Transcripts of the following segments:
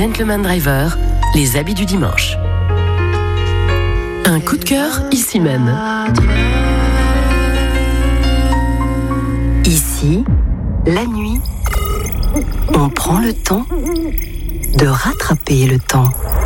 Gentleman Driver, les habits du dimanche. Un coup de cœur, ici même. Ici, la nuit, on prend le temps de rattraper le temps.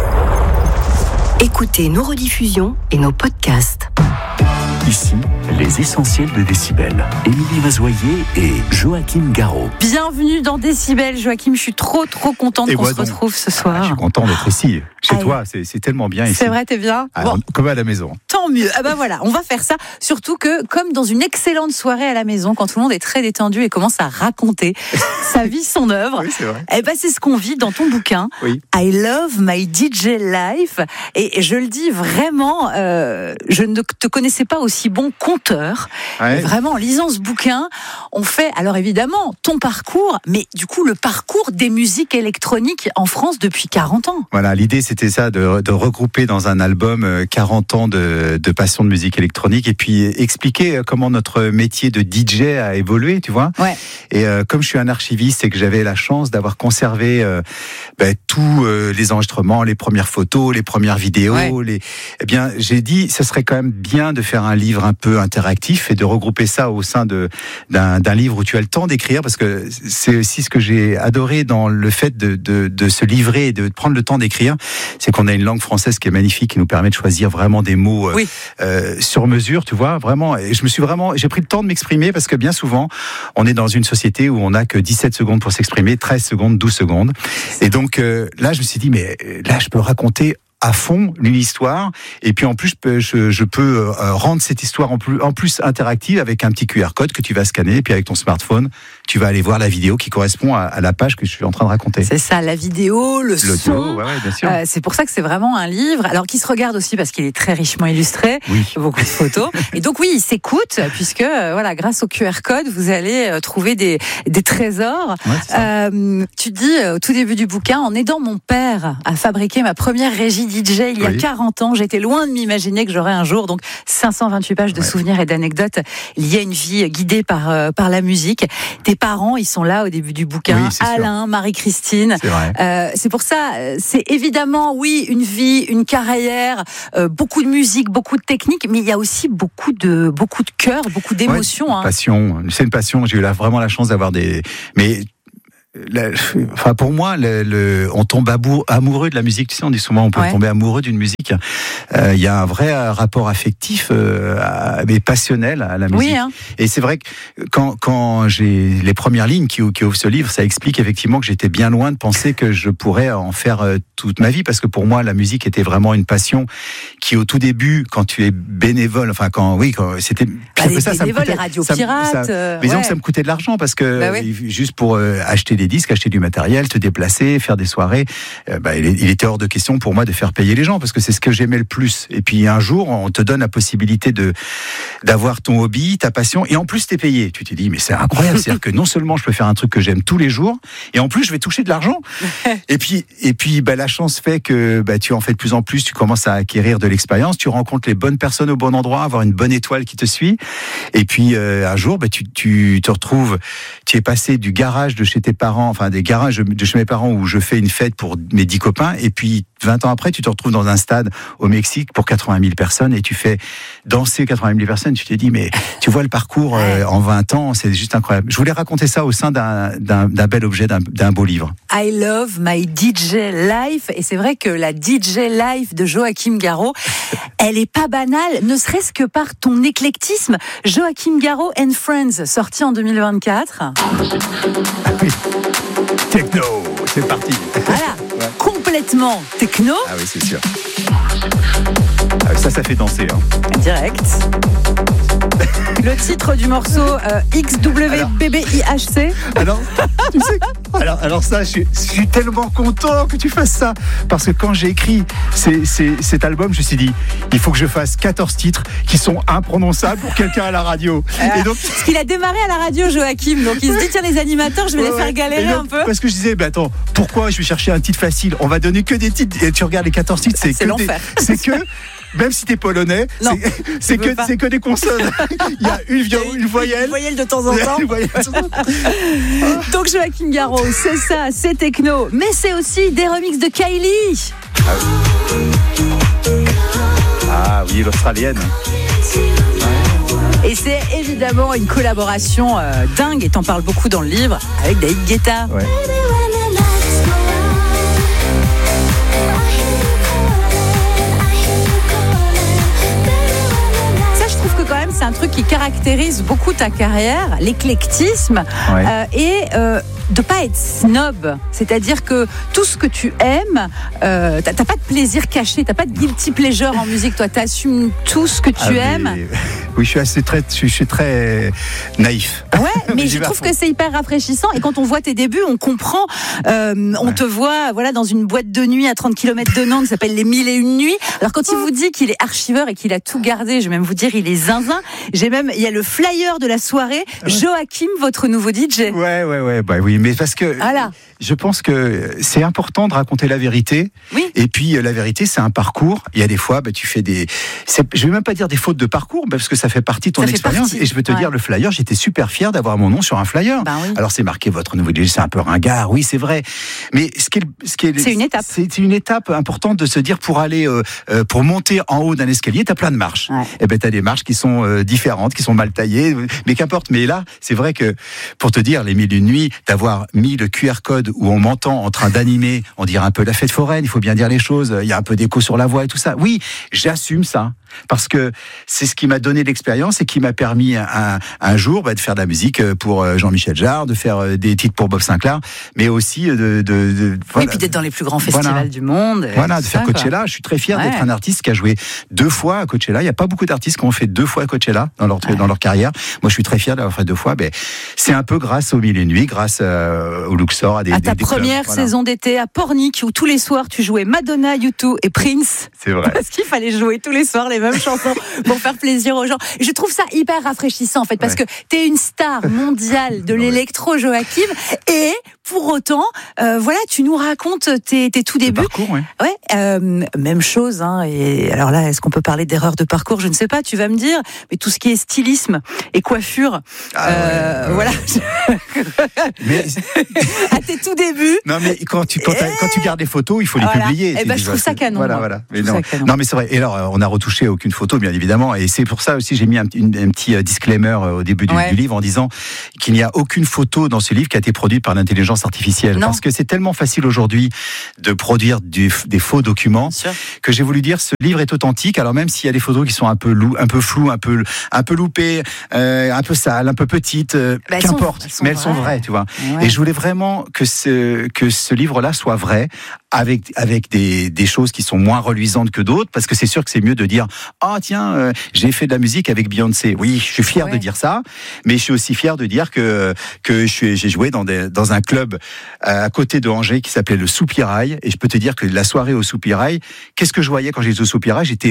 Écoutez nos rediffusions et nos podcasts. Ici, les essentiels de Décibel. Émilie Mazoyer et Joachim Garraud. Bienvenue dans Décibel, Joachim. Je suis trop contente qu'on se retrouve ce soir. Je suis content d'être ici, chez toi. C'est tellement bien ici. C'est vrai, t'es bien. Alors, comme à la maison. Tant mieux. Ah bah voilà, on va faire ça. Surtout que, comme dans une excellente soirée à la maison, quand tout le monde est très détendu et commence à raconter sa vie, son œuvre. Oui, c'est vrai. Eh ben, c'est ce qu'on vit dans ton bouquin. Oui. I Love My DJ Life. Et je le dis vraiment, je ne te connaissais pas aussi bon conteur. Ouais. Vraiment, en lisant ce bouquin, on fait, alors évidemment, ton parcours, mais du coup, le parcours des musiques électroniques en France depuis 40 ans. Voilà, l'idée c'était ça, de regrouper dans un album 40 ans de passion de musique électronique et puis expliquer comment notre métier de DJ a évolué, tu vois. Ouais. Et comme je suis un archiviste et que j'avais la chance d'avoir conservé tous les enregistrements, les premières photos, les premières vidéos, eh bien, j'ai dit, ça serait quand même bien de faire un livre un peu interactif et de regrouper ça au sein d'un livre où tu as le temps d'écrire, parce que c'est aussi ce que j'ai adoré dans le fait de se livrer et de prendre le temps d'écrire, c'est qu'on a une langue française qui est magnifique, qui nous permet de choisir vraiment des mots sur mesure, tu vois, vraiment. Et j'ai pris le temps de m'exprimer, parce que bien souvent, on est dans une société où on n'a que 17 secondes pour s'exprimer, 13 secondes, 12 secondes. Et donc là, je me suis dit, mais là, je peux raconter à fond une histoire, et puis en plus je peux rendre cette histoire en plus interactive avec un petit QR code que tu vas scanner, et puis avec ton smartphone tu vas aller voir la vidéo qui correspond à la page que je suis en train de raconter. C'est ça, la vidéo, le son. Ouais, bien sûr. C'est pour ça que c'est vraiment un livre, alors qui se regarde aussi parce qu'il est très richement illustré, beaucoup de photos, et donc oui, il s'écoute, puisque grâce au QR code vous allez trouver des trésors. Tu dis au tout début du bouquin, en aidant mon père à fabriquer ma première régie DJ il y a 40 ans, j'étais loin de m'imaginer que j'aurais un jour donc 528 pages de souvenirs et d'anecdotes liées à une vie guidée par la musique. Tes parents, ils sont là au début du bouquin, Alain, Marie-Christine. C'est pour ça, c'est évidemment une vie, une carrière, beaucoup de musique, beaucoup de technique, mais il y a aussi beaucoup de cœur, beaucoup d'émotions. Passion, c'est une passion. J'ai eu vraiment la chance d'avoir pour moi, on tombe amoureux de la musique. Tu sais, on dit souvent, on peut tomber amoureux d'une musique. Il y a un vrai rapport affectif, mais passionnel à la musique. Et c'est vrai que quand j'ai les premières lignes qui ouvrent ce livre, ça explique effectivement que j'étais bien loin de penser que je pourrais en faire toute ma vie, parce que pour moi, la musique était vraiment une passion qui, au tout début, quand tu es bénévole, quand c'était bénévole, les radios pirates. Mais disons que ça me coûtait de l'argent, parce que juste pour acheter des disques, acheter du matériel, te déplacer, faire des soirées, il était hors de question pour moi de faire payer les gens, parce que c'est ce que j'aimais le plus. Et puis un jour, on te donne la possibilité d'avoir ton hobby, ta passion, et en plus t'es payé. Tu te dis, mais c'est incroyable, c'est-à-dire que non seulement je peux faire un truc que j'aime tous les jours, et en plus je vais toucher de l'argent. Et puis la chance fait que tu en fais de plus en plus, tu commences à acquérir de l'expérience, tu rencontres les bonnes personnes au bon endroit, avoir une bonne étoile qui te suit. Et puis un jour, tu te retrouves, tu es passé du garage de chez tes parents, des garages de chez mes parents où je fais une fête pour mes 10 copains, et puis 20 ans après, tu te retrouves dans un stade au Mexique pour 80 000 personnes, et tu fais danser 80 000 personnes. Tu te dis, mais tu vois le parcours en 20 ans, c'est juste incroyable. Je voulais raconter ça au sein d'un bel objet, d'un beau livre. I Love My DJ Life. Et c'est vrai que la DJ Life de Joachim Garraud, elle est pas banale, ne serait-ce que par ton éclectisme. Joachim Garraud and Friends, sorti en 2024. Techno, c'est parti. Voilà, complètement techno. Ah oui, c'est sûr. Ça fait danser. Direct. Le titre du morceau XWBBIHC. Alors, tu sais, alors ça, je suis tellement content que tu fasses ça, parce que quand j'ai écrit cet album, je me suis dit, il faut que je fasse 14 titres qui sont imprononçables pour quelqu'un à la radio. Et donc, parce qu'il a démarré à la radio, Joachim, donc il se dit, tiens, les animateurs, je vais les faire galérer un peu. Parce que je disais, attends, pourquoi je vais chercher un titre facile? On va donner que des titres, et tu regardes les 14 titres, c'est l'enfer. C'est que même si t'es polonais, c'est que des consonnes. Il y a une voyelle. Une voyelle de temps en temps. Donc Joachim Garraud, c'est ça, c'est techno, mais c'est aussi des remixes de Kylie. Ah oui, l'Australienne. Et c'est évidemment une collaboration dingue, et t'en parles beaucoup dans le livre, avec David Guetta. Ouais. Quand même, c'est un truc qui caractérise beaucoup ta carrière, l'éclectisme, et de pas être snob. C'est-à-dire que tout ce que tu aimes, t'as pas de plaisir caché, t'as pas de guilty pleasure en musique. Toi, t'assumes tout ce que tu aimes. Oui, je suis très naïf. Ouais, mais je trouve que c'est hyper rafraîchissant. Et quand on voit tes débuts, on comprend. On te voit, dans une boîte de nuit à 30 km de Nantes qui s'appelle Les 1001 Nuits. Alors quand il vous dit qu'il est archiveur et qu'il a tout gardé, je vais même vous dire, il est zinzin. Il y a le flyer de la soirée. Joachim, votre nouveau DJ. Ouais. Bah oui, mais parce que je pense que c'est important de raconter la vérité. Oui. Et puis la vérité, c'est un parcours. Il y a des fois, tu fais je vais même pas dire des fautes de parcours, parce que ça fait partie de ton expérience. Et je veux te dire, le flyer, j'étais super fier d'avoir mon nom sur un flyer. Oui. Alors c'est marqué votre nouveau DJ, c'est un peu ringard, oui, c'est vrai. Mais c'est une étape. C'est une étape importante de se dire, pour aller, pour monter en haut d'un escalier, t'as plein de marches. Ouais. Et t'as des marches qui sont différentes, qui sont mal taillées, mais qu'importe. Mais là, c'est vrai que, pour te dire, Les 1001 Nuits, d'avoir mis le QR code où on m'entend en train d'animer, on dirait un peu la fête foraine, il faut bien dire les choses, il y a un peu d'écho sur la voix et tout ça. Oui, j'assume ça. Parce que c'est ce qui m'a donné l'expérience et qui m'a permis un jour de faire de la musique pour Jean-Michel Jarre, de faire des titres pour Bob Sinclair, mais aussi oui, puis d'être dans les plus grands festivals du monde. Voilà, de faire Coachella. Je suis très fier d'être un artiste qui a joué 2 fois à Coachella. Il n'y a pas beaucoup d'artistes qui ont fait 2 fois à Coachella dans leur carrière. Moi, je suis très fier d'avoir fait 2 fois. C'est un peu grâce aux 1001 Nuits, grâce au Luxor, à ta première saison d'été à Pornic, où tous les soirs tu jouais Madonna, U2 et Prince. C'est vrai. Parce qu'il fallait jouer tous les soirs les mêmes chansons pour faire plaisir aux gens. Je trouve ça hyper rafraîchissant, en fait, parce que t'es une star mondiale de l'électro, Joachim, et pour autant, tu nous racontes tes tout débuts. Parcours, même chose, et alors là, est-ce qu'on peut parler d'erreur de parcours? Je ne sais pas, tu vas me dire, mais tout ce qui est stylisme et coiffure, voilà. Mais... à tes tout débuts. Non, mais quand tu gardes des photos, il faut les publier. Je trouve ça canon. Voilà. Mais non, mais c'est vrai. Et alors, on a retouché aucune photo, bien évidemment, et c'est pour ça aussi j'ai mis un petit disclaimer au début du livre en disant qu'il n'y a aucune photo dans ce livre qui a été produite par l'intelligence artificielle. Parce que c'est tellement facile aujourd'hui de produire des faux documents que j'ai voulu dire ce livre est authentique. Alors même s'il y a des photos qui sont un peu floues, un peu loupées, un peu sales, un peu petites, qu'importe, mais elles sont vraies, tu vois. Ouais. Et je voulais vraiment que ce livre-là soit vrai, avec des choses qui sont moins reluisantes que d'autres, parce que c'est sûr que c'est mieux de dire j'ai fait de la musique avec Beyoncé. Oui, je suis fier de dire ça, mais je suis aussi fier de dire que j'ai joué dans un club à côté de Angers qui s'appelait le Soupirail, et je peux te dire que la soirée au Soupirail, qu'est-ce que je voyais quand j'étais au Soupirail? J'étais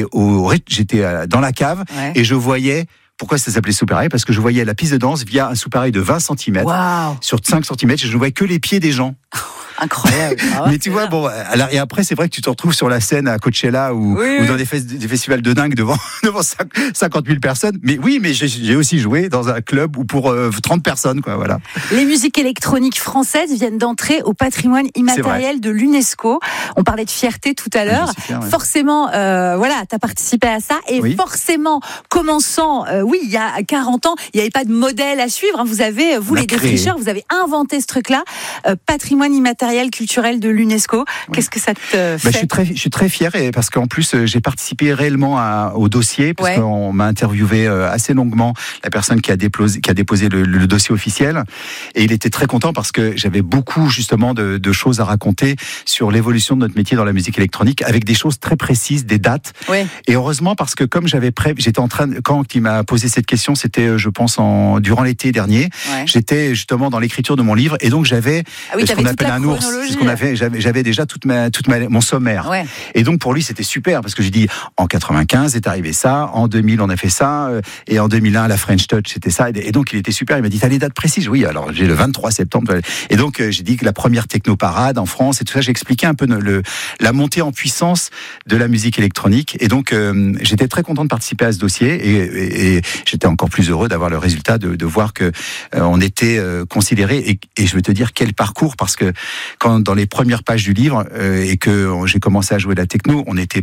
dans la cave et je voyais. Pourquoi ça s'appelait Soupirail? Parce que je voyais la piste de danse via un soupirail de 20 cm sur 5 cm, et je ne voyais que les pieds des gens. Incroyable. Mais tu vois, alors, et après, c'est vrai que tu te retrouves sur la scène à Coachella ou dans des festivals de dingue devant 50 000 personnes. Mais j'ai aussi joué dans un club où pour 30 personnes, quoi, voilà. Les musiques électroniques françaises viennent d'entrer au patrimoine immatériel de l'UNESCO. On parlait de fierté tout à l'heure. Forcément, t'as participé à ça. Et forcément, commençant, il y a 40 ans, il n'y avait pas de modèle à suivre. Vous avez, les défricheurs, vous avez inventé ce truc-là. Patrimoine immatériel culturel de l'UNESCO. Qu'est-ce que ça te fait? Je suis très fier, parce qu'en plus j'ai participé réellement au dossier, parce qu'on m'a interviewé assez longuement, la personne qui a déposé le dossier officiel, et il était très content parce que j'avais beaucoup justement de choses à raconter sur l'évolution de notre métier dans la musique électronique, avec des choses très précises, des dates. Et heureusement, parce que comme j'étais en train, quand il m'a posé cette question, c'était je pense durant l'été dernier, j'étais justement dans l'écriture de mon livre, et donc j'avais ce qu'on appelle un course. C'est ce qu'on a fait. J'avais déjà mon sommaire. Ouais. Et donc pour lui c'était super parce que j'ai dit en 95 est arrivé ça, en 2000 on a fait ça, et en 2001 la French Touch c'était ça. Et donc il était super. Il m'a dit t'as les dates précises? Oui. Alors j'ai le 23 septembre. Et donc j'ai dit que la première technoparade en France et tout ça. J'ai expliqué un peu la montée en puissance de la musique électronique. Et donc j'étais très content de participer à ce dossier et j'étais encore plus heureux d'avoir le résultat de voir que on était considéré. Et je veux te dire quel parcours, parce que quand dans les premières pages du livre et que j'ai commencé à jouer de la techno, on était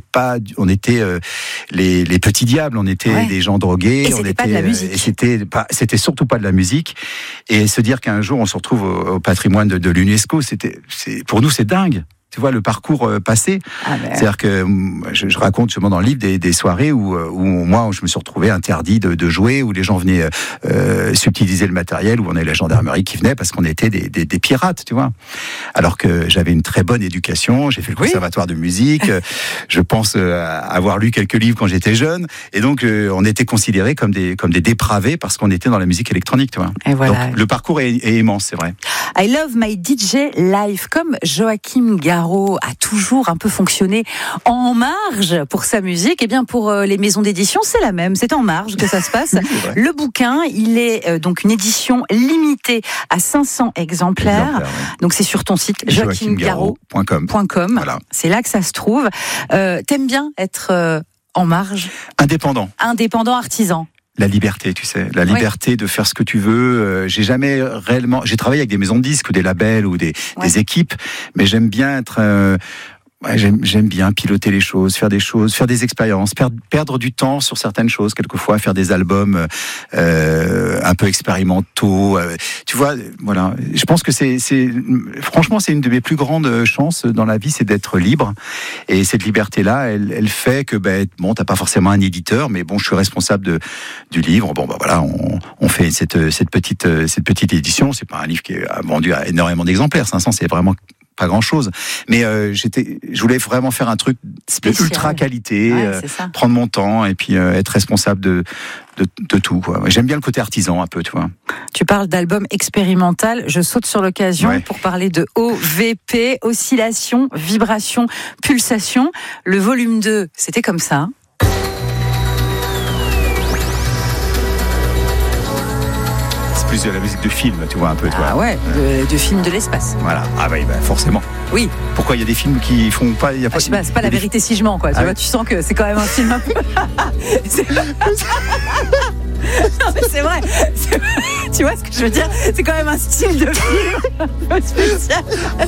les petits diables, on était des gens drogués, et c'était pas de la musique. Et c'était surtout pas de la musique. Et se dire qu'un jour on se retrouve au patrimoine de l'UNESCO, pour nous c'est dingue. Tu vois le parcours passé. C'est-à-dire que je raconte justement dans le livre des soirées où moi je me suis retrouvé interdit de jouer, où les gens venaient subtiliser le matériel, où on avait la gendarmerie qui venait parce qu'on était des pirates, tu vois. Alors que j'avais une très bonne éducation, j'ai fait le conservatoire de musique, je pense avoir lu quelques livres quand j'étais jeune, et donc on était considérés comme des dépravés parce qu'on était dans la musique électronique, tu vois. Et voilà. Donc le parcours est immense, c'est vrai. I love my DJ life, comme Joachim Garraud a toujours un peu fonctionné en marge pour sa musique. Et bien pour les maisons d'édition, c'est la même. C'est en marge que ça se passe. Le bouquin, il est donc une édition limitée à 500 exemplaires. Donc c'est sur ton site joachimgarraud.com. Voilà. C'est là que ça se trouve. T'aimes bien être en marge? Indépendant, artisan. La liberté, tu sais, la liberté de faire ce que tu veux. J'ai jamais réellement, j'ai travaillé avec des maisons de disques ou des labels ou des équipes, mais j'aime bien être j'aime bien piloter les choses, faire des expériences, perdre du temps sur certaines choses, quelquefois faire des albums un peu expérimentaux. Tu vois, voilà. Je pense que franchement, c'est une de mes plus grandes chances dans la vie, c'est d'être libre. Et cette liberté-là, elle fait que t'as pas forcément un éditeur, mais bon, je suis responsable du livre. Bon, voilà, on fait cette petite édition. C'est pas un livre qui est vendu à énormément d'exemplaires. 500, c'est vraiment pas grand chose, mais je voulais vraiment faire un truc spécial, ultra qualité, prendre mon temps et puis être responsable de tout, quoi. J'aime bien le côté artisan un peu, tu vois. Tu parles d'album expérimental, je saute sur l'occasion pour parler de OVP, oscillation, vibration, pulsation. Le volume 2, c'était comme ça. Plus de la musique de film, tu vois, un peu. Ah ouais, de films de l'espace. Voilà. Ah bah forcément. Oui. Pourquoi il y a des films qui font pas... Je sais pas, c'est pas La vérité si je mens, quoi. Tu vois, tu sens que c'est quand même un film un peu... Non mais c'est vrai. Tu vois ce que je veux dire? C'est quand même un style de film un peu spécial.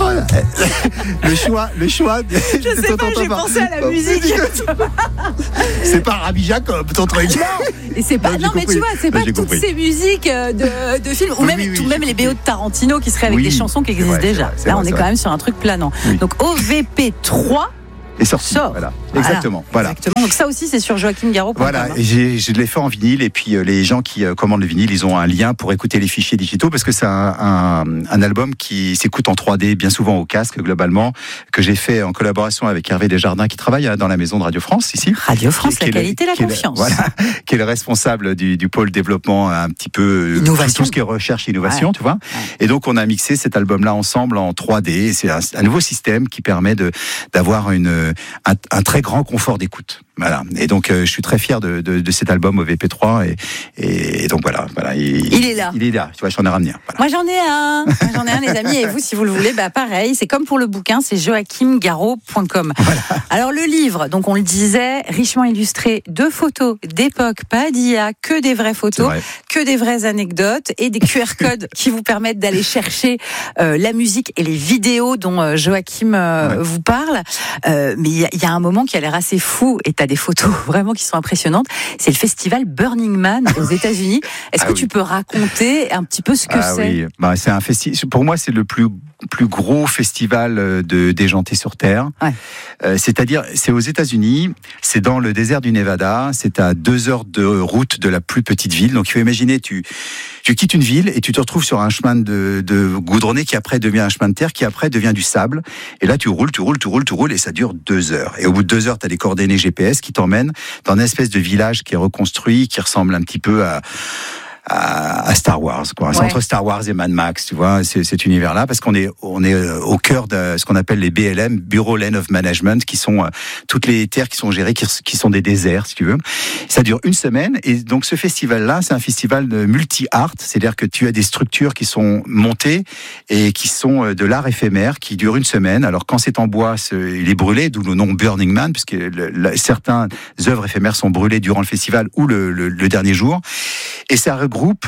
Le choix. Je sais pas, j'ai pensé à la musique. C'est pas Rabbi Jacob, ton truc. Non, et c'est pas. Non, mais tu vois, c'est pas toutes ces musiques de films, ou même les BO de Tarantino qui seraient avec des chansons qui existent déjà. Là, on est quand même sur un truc planant. Donc OVP 3. est sorti. Voilà. Exactement. Donc ça aussi, c'est sur joachimgarraud.com. Voilà. Et je l'ai fait en vinyle. Et puis les gens qui commandent le vinyle, ils ont un lien pour écouter les fichiers digitaux parce que c'est un album qui s'écoute en 3D, bien souvent au casque globalement, que j'ai fait en collaboration avec Hervé Desjardins qui travaille dans la maison de Radio France ici. Radio France, la qualité, la confiance. Qui est le responsable du pôle développement un petit peu innovation. Tout ce qui est recherche et innovation, tu vois. Et donc on a mixé cet album-là ensemble en 3D. C'est un nouveau système qui permet d'avoir un très grand confort d'écoute. Voilà. Et donc je suis très fier de cet album OVP3 et donc voilà. Il est là. Tu vois, j'en ai ramené un. Voilà. Moi j'en ai un les amis, et vous si vous le voulez, pareil, c'est comme pour le bouquin, c'est joachimgarraud.com. Voilà. Alors le livre, donc on le disait, richement illustré de photos d'époque, pas d'IA, que des vraies photos, que des vraies anecdotes et des QR codes qui vous permettent d'aller chercher la musique et les vidéos dont Joachim vous parle. Mais il y a un moment qui a l'air assez fou et t'as des photos vraiment qui sont impressionnantes. C'est le festival Burning Man aux États-Unis. Est-ce que tu peux raconter un petit peu ce que c'est? Oui, c'est un festival. Pour moi, c'est le plus gros festival de déjanté sur Terre. C'est-à-dire, c'est aux États-Unis, c'est dans le désert du Nevada, c'est à 2 heures de route de la plus petite ville. Donc, il faut imaginer, tu quittes une ville et tu te retrouves sur un chemin de goudronné qui après devient un chemin de terre, qui après devient du sable. Et là, tu roules et ça dure 2 heures. Et au bout de 2 heures, tu as des coordonnées GPS qui t'emmènent dans une espèce de village qui est reconstruit, qui ressemble un petit peu à Star Wars, quoi. C'est entre Star Wars et Mad Max, tu vois, cet univers-là, parce qu'on est au cœur de ce qu'on appelle les BLM, Bureau Land of Management, qui sont toutes les terres qui sont gérées, qui sont des déserts, si tu veux. Ça dure une semaine, et donc ce festival-là, c'est un festival de multi-art, c'est-à-dire que tu as des structures qui sont montées et qui sont de l'art éphémère, qui durent une semaine. Alors quand c'est en bois, il est brûlé, d'où le nom Burning Man, puisque certaines œuvres éphémères sont brûlées durant le festival ou le dernier jour. Et ça regroupe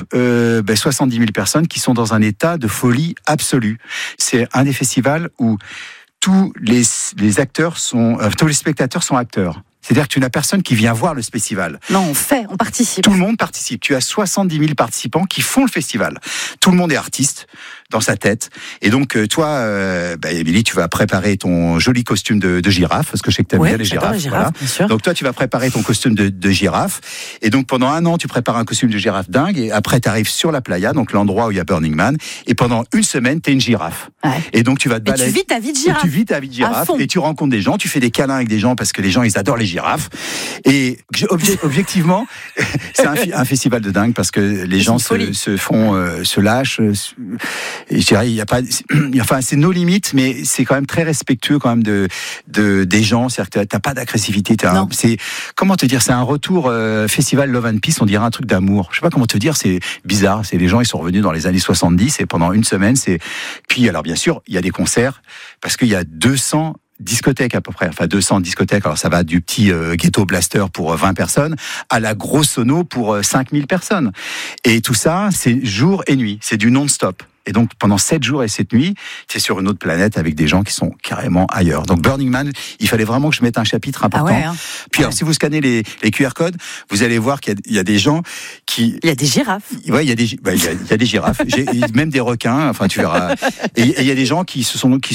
70 000 personnes qui sont dans un état de folie absolue. C'est un des festivals où tous les acteurs tous les spectateurs sont acteurs. C'est-à-dire que tu n'as personne qui vient voir le festival. Non, on participe. Tout le monde participe. Tu as 70 000 participants qui font le festival. Tout le monde est artiste dans sa tête. Et donc, toi, Émilie, tu vas préparer ton joli costume de girafe, parce que je sais que tu aimes bien les girafes. Voilà. Bien sûr. Donc, toi, tu vas préparer ton costume de girafe. Et donc, pendant 1 an, tu prépares un costume de girafe dingue. Et après, tu arrives sur la playa, donc l'endroit où il y a Burning Man. Et pendant 1 semaine, tu es une girafe. Ouais. Et donc, tu vas te balader. Et tu vis ta vie de girafe. Tu vis ta vie de girafe. Et tu rencontres des gens. Tu fais des câlins avec des gens parce que les gens, ils adorent les girafes. Et objectivement, c'est un festival de dingue parce que les gens se lâchent. Et je dirais, c'est nos limites, mais c'est quand même très respectueux quand même des gens. C'est-à-dire que t'as pas d'agressivité. Comment te dire, c'est un retour festival Love and Peace. On dirait un truc d'amour. Je sais pas comment te dire. C'est bizarre. C'est les gens, ils sont revenus dans les années 70 et pendant 1 semaine, Puis alors bien sûr, il y a des concerts parce qu'il y a 200 discothèques à peu près, 200 discothèques. Alors ça va du petit ghetto blaster pour 20 personnes à la grosse sono pour 5000 personnes. Et tout ça, c'est jour et nuit. C'est du non-stop. Et donc, pendant 7 jours et 7 nuits, c'est sur une autre planète avec des gens qui sont carrément ailleurs. Donc, Burning Man, il fallait vraiment que je mette un chapitre important. Puis, alors, si vous scannez les QR codes, vous allez voir qu'il y a des gens qui... Il y a des girafes. Ouais, il y a des girafes. Même des requins, tu verras. Et il y a des gens qui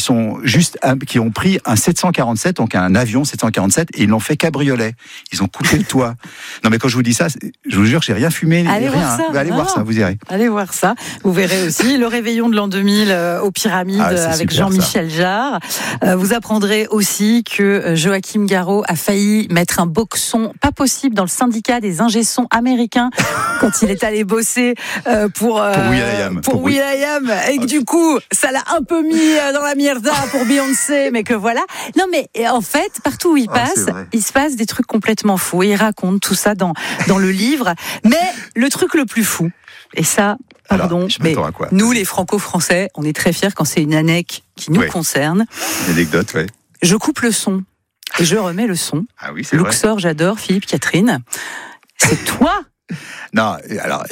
ont pris un 747, donc un avion 747, et ils l'ont fait cabriolet. Ils ont coupé le toit. Non, mais quand je vous dis ça, je vous jure que j'ai rien fumé. Allez voir ça. Allez voir ça, vous irez. Allez voir ça. Vous verrez aussi le réveillon de l'an 2000 aux Pyramides avec Jean-Michel Jarre. Vous apprendrez aussi que Joachim Garraud a failli mettre un boxon pas possible dans le syndicat des ingé-sons américains quand il est allé bosser pour will.i.am et que du coup ça l'a un peu mis dans la mierda pour Beyoncé, mais que voilà. Non mais en fait partout où il passe, il se passe des trucs complètement fous et il raconte tout ça dans le livre. Mais le truc le plus fou, et ça, pardon, mais nous les franco-français, on est très fiers quand c'est une anecdote qui nous concerne. Une anecdote, ouais. Je coupe le son et je remets le son. Ah oui, c'est Luxor, j'adore, Philippe Catherine. C'est toi. Non, alors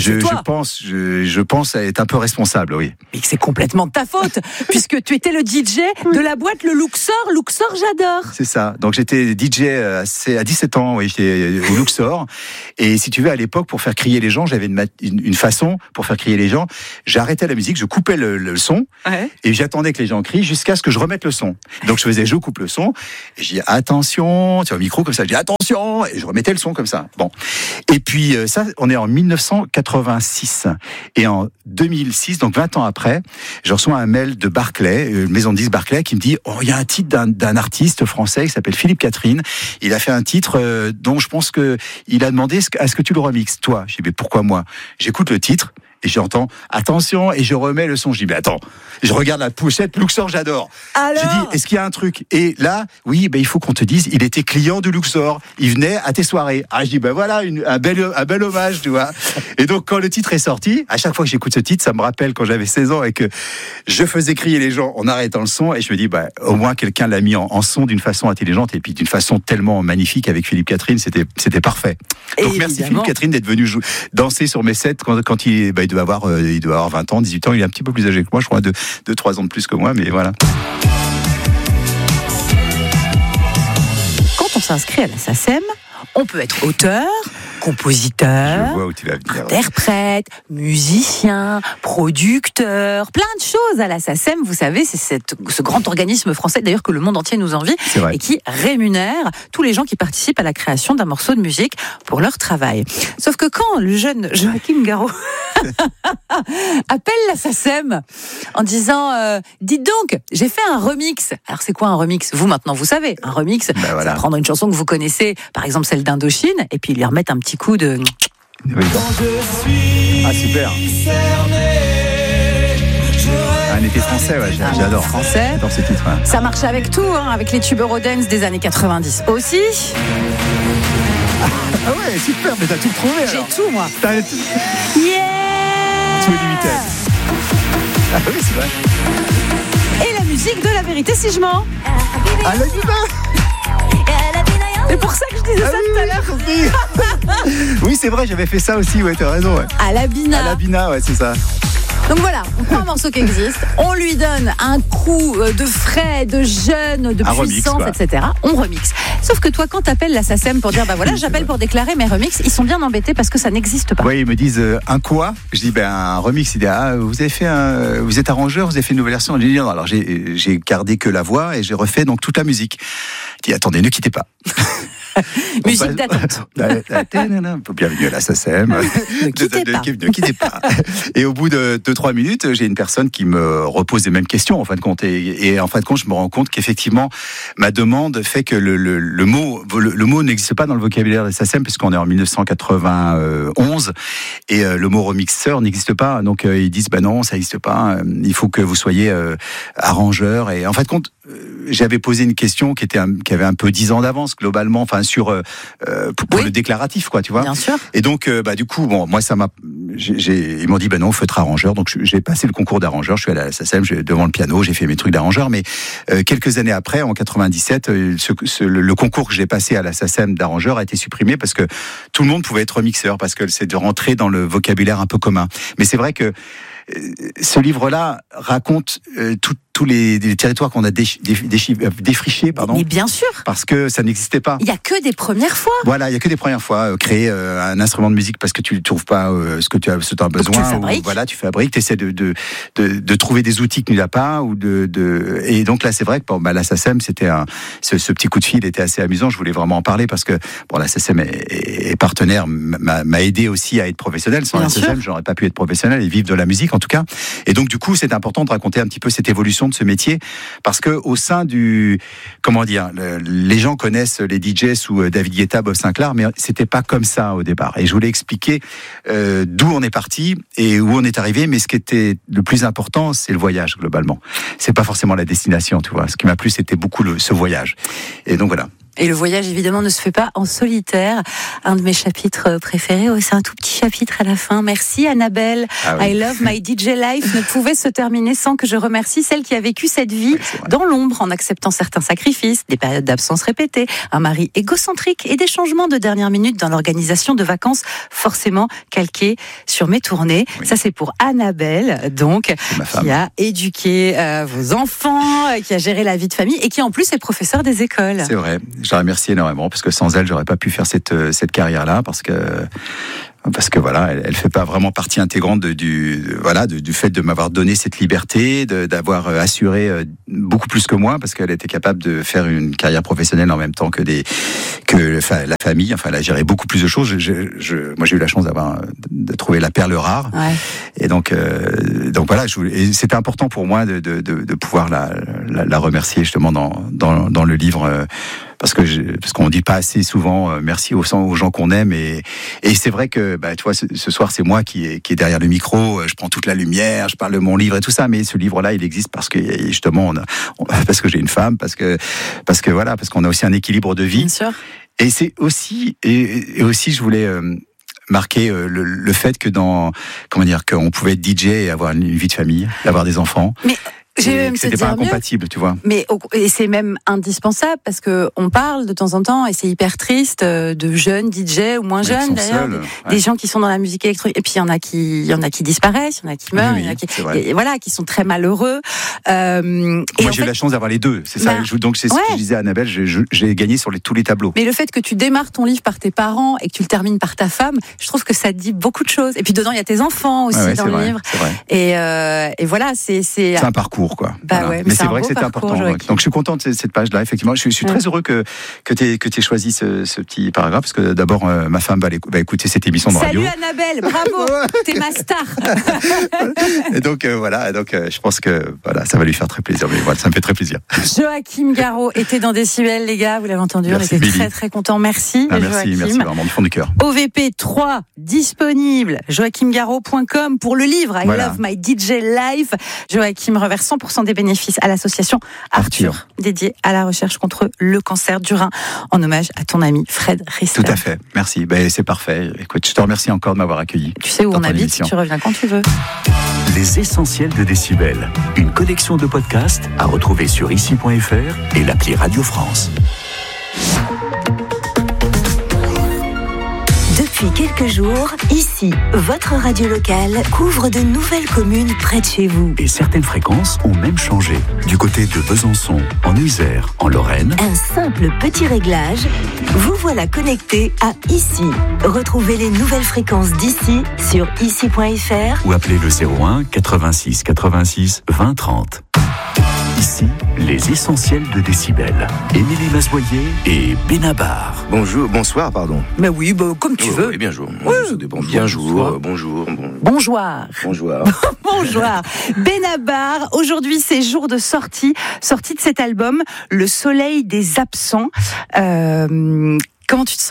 je pense être un peu responsable, oui. Mais c'est complètement de ta faute, puisque tu étais le DJ de la boîte le Luxor, j'adore. C'est ça. Donc j'étais DJ à 17 ans, oui, j'étais au Luxor. Et si tu veux, à l'époque, pour faire crier les gens, j'avais une façon pour faire crier les gens. J'arrêtais la musique, je coupais le son, et j'attendais que les gens crient jusqu'à ce que je remette le son. Donc je coupe le son, et je dis attention, tu as un micro comme ça, je dis attention, et je remettais le son comme ça. Bon. Et puis ça, on est en 1986. Et en 2006, donc 20 ans après, je reçois un mail de Barclay, maison de disques Barclay, qui me dit il y a un titre d'un artiste français qui s'appelle Philippe Catherine. Il a fait un titre dont je pense que il a demandé à ce que tu le remixes, toi. Je dis mais pourquoi moi? J'écoute le titre. Et j'entends attention et je remets le son. Je dis mais attends, je regarde la pochette Luxor, j'adore. Alors je dis est-ce qu'il y a un truc? Et là, oui, il faut qu'on te dise, il était client du Luxor, il venait à tes soirées. Ah, je dis voilà un bel hommage, tu vois. Et donc quand le titre est sorti, à chaque fois que j'écoute ce titre, ça me rappelle quand j'avais 16 ans et que je faisais crier les gens en arrêtant le son, et je me dis au moins quelqu'un l'a mis en son d'une façon intelligente et puis d'une façon tellement magnifique avec Philippe Catherine, c'était parfait. Donc merci Philippe Catherine d'être venu danser sur mes sets quand il doit avoir 20 ans, 18 ans, il est un petit peu plus âgé que moi, je crois 2-3 ans de plus que moi, mais voilà. Quand on s'inscrit à la SACEM, on peut être auteur, compositeur, je vois où tu vas venir, interprète, musicien, producteur, plein de choses à la SACEM. Vous savez, c'est ce grand organisme français, d'ailleurs, que le monde entier nous envie et qui rémunère tous les gens qui participent à la création d'un morceau de musique pour leur travail. Sauf que quand le jeune Joachim Garraud appelle la SACEM en disant dites donc, j'ai fait un remix. Alors c'est quoi un remix? Vous maintenant vous savez, un remix, c'est prendre une chanson que vous connaissez, par exemple celle d'Indochine, et puis lui remettre un petit coup de Oui, ah, super. Un été français, ouais, j'adore. Français. J'adore ce titre. Ouais. Ça marche avec tout, avec les tubes Eurodance des années 90 aussi. Ah ouais, super, mais t'as tout trouvé. J'ai tout, moi. T'as tout. Yeah. Tout est limité. Ah oui, c'est vrai. Et la musique de La Vérité si je mens. Ah, la Bina. C'est pour ça que je disais ça tout à l'heure. Oui, c'est vrai, j'avais fait ça aussi, ouais, t'as raison. Ouais. À la Bina. À la Bina, ouais, c'est ça. Donc voilà, on prend un morceau qui existe, on lui donne un coup de frais, de jeune, de puissance, etc. On remixe. Sauf que toi, quand t'appelles la SACEM pour dire, bah voilà, j'appelle pour déclarer mes remixes, ils sont bien embêtés parce que ça n'existe pas. Oui, ils me disent un quoi ? Je dis, un remix. Ils disent, vous avez fait vous êtes arrangeur, vous avez fait une nouvelle version. Je dis, non, alors j'ai gardé que la voix et j'ai refait donc toute la musique. Je dis, attendez, ne quittez pas. Musique d'attente. Bienvenue à la SACEM. Ne quittez pas. Et au bout de 2-3 minutes, j'ai une personne qui me repose les mêmes questions en fin de compte. Et en fin de compte, je me rends compte qu'effectivement, ma demande fait que le mot n'existe pas dans le vocabulaire de la SACEM puisqu'on est en 1991 et le mot remixeur n'existe pas. Donc ils disent non, ça n'existe pas. Il faut que vous soyez arrangeur. Et en fin de compte, j'avais posé une question qui avait un peu 10 ans d'avance globalement, enfin sur pour le déclaratif, quoi, tu vois. Bien sûr. Et donc du coup, moi ça m'a, ils m'ont dit non, il faut être arrangeur. Donc j'ai passé le concours d'arrangeur. Je suis allé à la SACEM, devant le piano, j'ai fait mes trucs d'arrangeur. Mais quelques années après, en 97, le concours que j'ai passé à la SACEM d'arrangeur a été supprimé parce que tout le monde pouvait être mixeur parce que c'est de rentrer dans le vocabulaire un peu commun. Mais c'est vrai que ce livre-là raconte tous les territoires qu'on a défrichés, pardon. Mais bien sûr. Parce que ça n'existait pas. Il y a que des premières fois. Voilà, il y a que des premières fois. Créer un instrument de musique parce que tu ne trouves pas ce que tu as besoin. Donc tu fabriques. Voilà, tu fabriques, tu essaies de trouver des outils que tu n'as pas et donc là c'est vrai que la SACEM, c'était ce petit coup de fil était assez amusant. Je voulais vraiment en parler parce que la SACEM est partenaire, m'a aidé aussi à être professionnel. Sans la SACEM, j'aurais pas pu être professionnel et vivre de la musique en tout cas. Et donc du coup, c'est important de raconter un petit peu cette évolution de ce métier parce que au sein du, les gens connaissent les DJ sous David Guetta, Bob Sinclair, mais c'était pas comme ça au départ. Et je voulais expliquer d'où on est parti et où on est arrivé, mais ce qui était le plus important, c'est le voyage globalement. C'est pas forcément la destination, tu vois. Ce qui m'a plu, c'était beaucoup ce voyage. Et donc voilà. Et le voyage, évidemment, ne se fait pas en solitaire. Un de mes chapitres préférés, c'est un tout petit chapitre à la fin. Merci Annabelle. Ah oui. I love my DJ life ne pouvait se terminer sans que je remercie celle qui a vécu cette vie dans l'ombre en acceptant certains sacrifices, des périodes d'absence répétées, un mari égocentrique et des changements de dernière minute dans l'organisation de vacances forcément calqués sur mes tournées. Oui. Ça, c'est pour Annabelle, donc, qui a éduqué vos enfants, qui a géré la vie de famille et qui en plus est professeur des écoles. C'est vrai. Je la remercie énormément parce que sans elle, j'aurais pas pu faire cette carrière-là parce que voilà, elle fait pas vraiment partie intégrante du fait de m'avoir donné cette liberté, d'avoir assuré beaucoup plus que moi parce qu'elle était capable de faire une carrière professionnelle en même temps que la famille. Enfin, elle a géré beaucoup plus de choses. Moi, j'ai eu la chance de trouver la perle rare. Ouais. Et donc voilà, et c'était important pour moi de pouvoir la remercier justement dans le livre. Parce qu'on dit pas assez souvent merci aux gens qu'on aime et c'est vrai que tu vois ce soir c'est moi qui est derrière le micro, je prends toute la lumière, je parle de mon livre et tout ça, mais ce livre-là il existe parce que justement parce que j'ai une femme, parce qu'on a aussi un équilibre de vie. Bien sûr. Et c'est aussi et aussi je voulais marquer le fait que qu'on pouvait être DJ et avoir une vie de famille, avoir des enfants. Mais c'était pas incompatible, tu vois. Mais et c'est même indispensable parce que on parle de temps en temps et c'est hyper triste de jeunes DJ ou moins jeunes d'ailleurs, des gens qui sont dans la musique électronique et puis il y en a qui disparaissent, il y en a qui meurent, il y en a qui sont très malheureux. Moi j'ai eu la chance d'avoir les deux, c'est ça. Donc c'est ce que je disais à Annabelle, j'ai gagné sur tous les tableaux. Mais le fait que tu démarres ton livre par tes parents et que tu le termines par ta femme, je trouve que ça te dit beaucoup de choses. Et puis dedans il y a tes enfants aussi dans le livre. C'est vrai. Et voilà, c'est un parcours. parcours, quoi. Mais c'est vrai que c'était important. Donc je suis content de cette page-là, effectivement. Je suis très heureux que tu aies choisi ce petit paragraphe, parce que d'abord, ma femme va écouter cette émission de radio. Salut Annabelle, bravo, t'es ma star. Et donc je pense que ça va lui faire très plaisir. Mais voilà, ça me fait très plaisir. Joachim Garraud était dans Décibel, les gars, vous l'avez entendu, merci, on était très très contents. Merci, merci vraiment du fond du cœur. OVP 3 disponible, joachimgarraud.com pour le livre I Love My DJ Life. Joachim reverse 100% des bénéfices à l'association Arthur, dédiée à la recherche contre le cancer du rein, en hommage à ton ami Fred Rissler. Tout à fait, merci. C'est parfait. Écoute, je te remercie encore de m'avoir accueilli. Tu sais où on habite, tu reviens quand tu veux. Les essentiels de Décibel, une collection de podcasts à retrouver sur ici.fr et l'appli Radio France. Depuis quelques jours, ici, votre radio locale couvre de nouvelles communes près de chez vous. Et certaines fréquences ont même changé. Du côté de Besançon, en Isère, en Lorraine. Un simple petit réglage, vous voilà connecté à Ici. Retrouvez les nouvelles fréquences d'ici sur ici.fr ou appelez le 01 86 86 20 30. Ici, les essentiels de Décibel. Émilie Mazoyer et Benabar. Bonsoir, pardon. Mais oui, comme tu veux. Oui, bien jour. Ça dépend. Bien jour, bonjour. Bonjour. Bonjour. Benabar, aujourd'hui c'est jour de sortie de cet album, Le Soleil des Absents. Comment tu te sens ?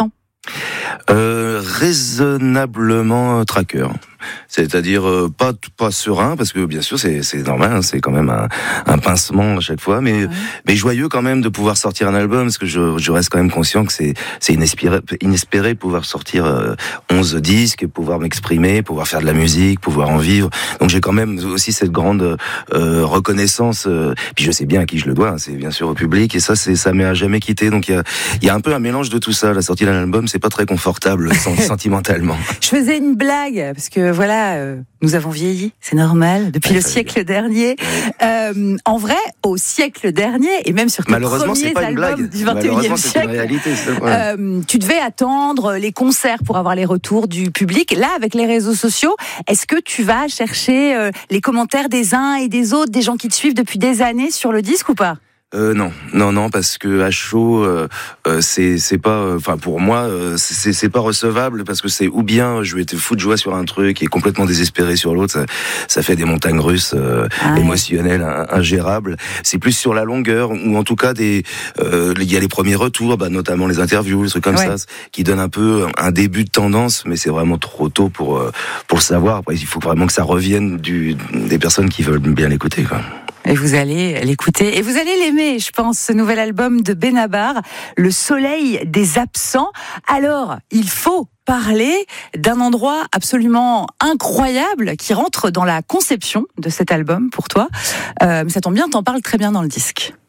Raisonnablement traqueur. C'est-à-dire pas serein, parce que bien sûr c'est normal, c'est quand même un pincement à chaque fois, mais joyeux quand même de pouvoir sortir un album, parce que je reste quand même conscient que c'est inespéré de pouvoir sortir 11 disques, pouvoir m'exprimer, pouvoir faire de la musique, pouvoir en vivre. Donc j'ai quand même aussi cette grande reconnaissance, puis je sais bien à qui je le dois, c'est bien sûr au public, et ça m'est à jamais quitté. Donc il y a un peu un mélange de tout ça. La sortie d'un album, c'est pas très confortable sentimentalement. Je faisais une blague, parce que nous avons vieilli, c'est normal, depuis le siècle dernier. En vrai, au siècle dernier, et même sur tes premiers albums du 21e siècle, réalité, tu devais attendre les concerts pour avoir les retours du public. Là, avec les réseaux sociaux, est-ce que tu vas chercher les commentaires des uns et des autres, des gens qui te suivent depuis des années sur le disque ou pas ? Non, parce que à chaud, c'est pas, pour moi, c'est pas recevable, parce que c'est ou bien je vais te foutre joie sur un truc et complètement désespéré sur l'autre, ça fait des montagnes russes émotionnelles ingérables. C'est plus sur la longueur, ou en tout cas il y a les premiers retours, notamment les interviews, des trucs comme ça, qui donnent un peu un début de tendance, mais c'est vraiment trop tôt pour le savoir. Après, il faut vraiment que ça revienne des personnes qui veulent bien l'écouter, quoi. Et vous allez l'écouter, et vous allez l'aimer, je pense, ce nouvel album de Benabar, Le Soleil des Absents. Alors, il faut parler d'un endroit absolument incroyable qui rentre dans la conception de cet album pour toi. Mais ça tombe bien, t'en parles très bien dans le disque.